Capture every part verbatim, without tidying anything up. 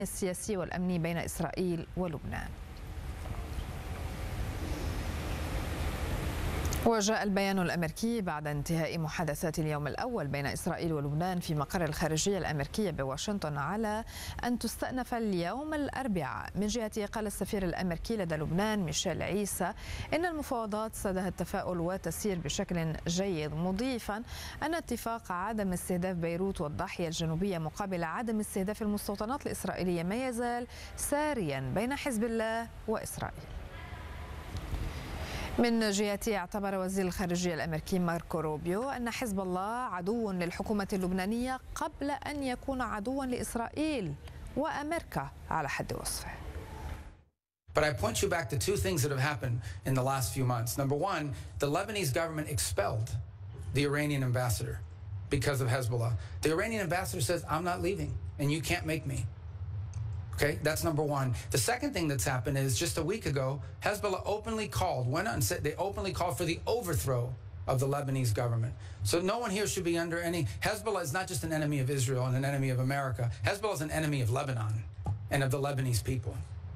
السياسي والأمني بين إسرائيل ولبنان. وجاء البيان الأمريكي بعد انتهاء محادثات اليوم الأول بين إسرائيل ولبنان في مقر الخارجية الأمريكية بواشنطن على أن تستأنف اليوم الأربعاء. من جهته قال السفير الأمريكي لدى لبنان ميشيل عيسى إن المفاوضات صدها التفاؤل وتسير بشكل جيد، مضيفا أن اتفاق عدم استهداف بيروت والضاحية الجنوبية مقابل عدم استهداف المستوطنات الإسرائيلية ما يزال ساريا بين حزب الله وإسرائيل. من جهته اعتبر وزير الخارجية الأمريكي ماركو روبيو أن حزب الله عدو للحكومة اللبنانية قبل أن يكون عدوا لإسرائيل وأمريكا على حد وصفه. But I point you back to two things that have happened in the last few months. Number one, the Lebanese government expelled the Iranian ambassador because of Hezbollah. The Iranian ambassador says, I'm not leaving and you can't make me. Okay, that's number one. The second thing that's happened is just a week ago, Hezbollah openly called, went out and said they openly called for the overthrow of the Lebanese government. So no one here should be under any, Hezbollah is not just an enemy of Israel and an enemy of America. Hezbollah is an enemy of Lebanon and of the Lebanese people.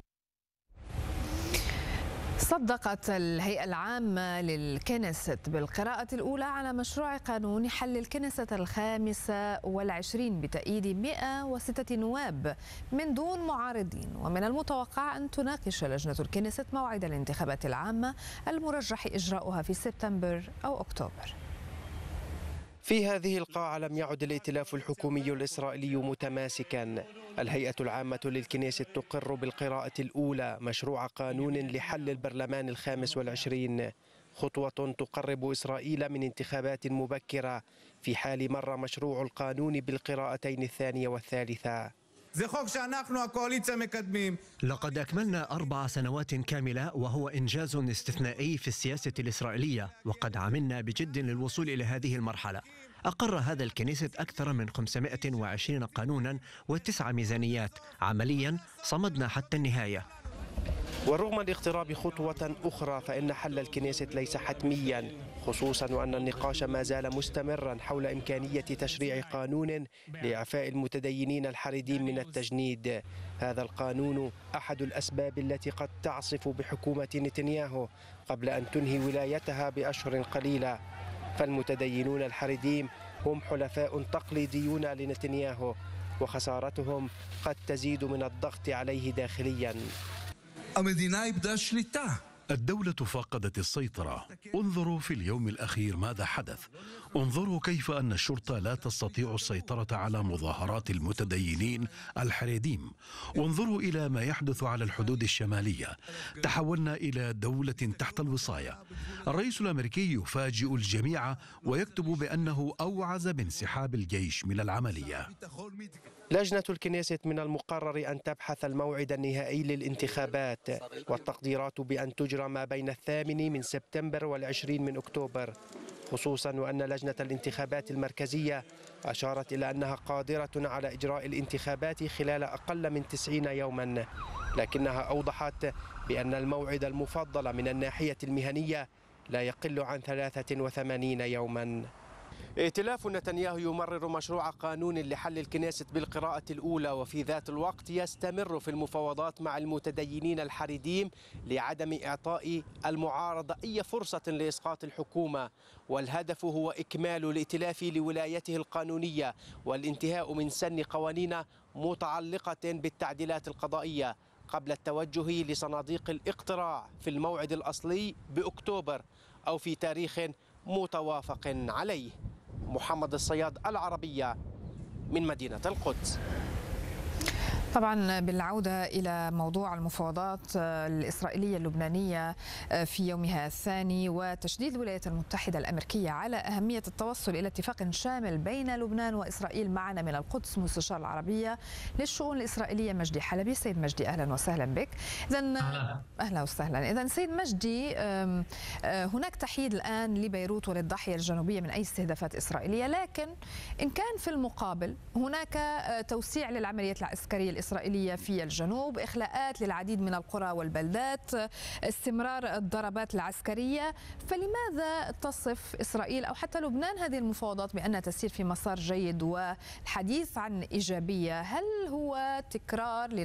صدقت الهيئة العامة للكنيست بالقراءة الأولى على مشروع قانون حل الكنيسة الخامسة والعشرين بتأييد مئة وستة نواب من دون معارضين، ومن المتوقع أن تناقش لجنة الكنيست موعد الانتخابات العامة المرجح إجراؤها في سبتمبر أو أكتوبر. في هذه القاعة لم يعد الائتلاف الحكومي الإسرائيلي متماسكا. الهيئة العامة للكنيست تقر بالقراءة الأولى مشروع قانون لحل البرلمان الخامس والعشرين، خطوة تقرب إسرائيل من انتخابات مبكرة في حال مر مشروع القانون بالقراءتين الثانية والثالثة. لقد أكملنا أربع سنوات كاملة وهو إنجاز استثنائي في السياسة الإسرائيلية، وقد عملنا بجد للوصول إلى هذه المرحلة. أقر هذا الكنيست أكثر من خمسمائة وعشرين قانونا وتسع ميزانيات. عمليا صمدنا حتى النهاية. ورغم الاقتراب خطوة أخرى فإن حل الكنيست ليس حتميا، خصوصا وأن النقاش ما زال مستمرا حول إمكانية تشريع قانون لإعفاء المتدينين الحريدين من التجنيد. هذا القانون أحد الأسباب التي قد تعصف بحكومة نتنياهو قبل أن تنهي ولايتها بأشهر قليلة، فالمتدينون الحريديم هم حلفاء تقليديون لنتنياهو، وخسارتهم قد تزيد من الضغط عليه داخليا. الدولة فقدت السيطرة. انظروا في اليوم الأخير ماذا حدث. انظروا كيف أن الشرطة لا تستطيع السيطرة على مظاهرات المتدينين الحريديم. انظروا إلى ما يحدث على الحدود الشمالية. تحولنا إلى دولة تحت الوصاية. الرئيس الأمريكي يفاجئ الجميع ويكتب بأنه أوعز بانسحاب الجيش من العملية. لجنة الكنيست من المقرر أن تبحث الموعد النهائي للانتخابات، والتقديرات بأن تجرى ما بين الثامن من سبتمبر والعشرين من أكتوبر، خصوصا وأن لجنة الانتخابات المركزية أشارت إلى أنها قادرة على إجراء الانتخابات خلال أقل من تسعين يوما، لكنها أوضحت بأن الموعد المفضل من الناحية المهنية لا يقل عن ثلاثة وثمانين يوما. ائتلاف نتنياهو يمرر مشروع قانون لحل الكنيست بالقراءة الأولى، وفي ذات الوقت يستمر في المفاوضات مع المتدينين الحريديم لعدم إعطاء المعارضة أي فرصة لإسقاط الحكومة، والهدف هو إكمال الائتلاف لولايته القانونية والانتهاء من سن قوانين متعلقة بالتعديلات القضائية قبل التوجه لصناديق الاقتراع في الموعد الأصلي بأكتوبر أو في تاريخ متوافق عليه. محمد الصياد، العربية، من مدينة القدس. طبعا بالعودة إلى موضوع المفاوضات الإسرائيلية اللبنانية في يومها الثاني وتشديد الولايات المتحدة الأمريكية على أهمية التوصل إلى اتفاق شامل بين لبنان وإسرائيل، معنا من القدس مستشار العربية للشؤون الإسرائيلية مجدي حلبي. سيد مجدي، أهلا وسهلا بك. إذن أهلا وسهلا. إذن سيد مجدي، هناك تحييد الآن لبيروت وللضاحية الجنوبية من أي استهدافات إسرائيلية، لكن إن كان في المقابل هناك توسيع للعمليات العسكرية الإسرائيلية في الجنوب، إخلاءات للعديد من القرى والبلدات، استمرار الضربات العسكرية. فلماذا تصف إسرائيل أو حتى لبنان هذه المفاوضات بأنها تسير في مسار جيد والحديث عن إيجابية؟ هل هو تكرار